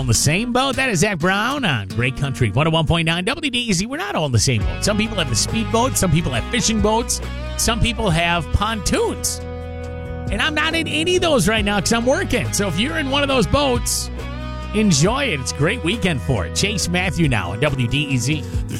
all in the same boat. That is Zach Brown on Great Country 101.9 WDEZ. We're not all in the same boat. Some people have the speedboat. Some people have fishing boats. Some people have pontoons. And I'm not in any of those right now because I'm working. So if you're in one of those boats, enjoy it. It's a great weekend for it. Chase Matthew now on WDEZ.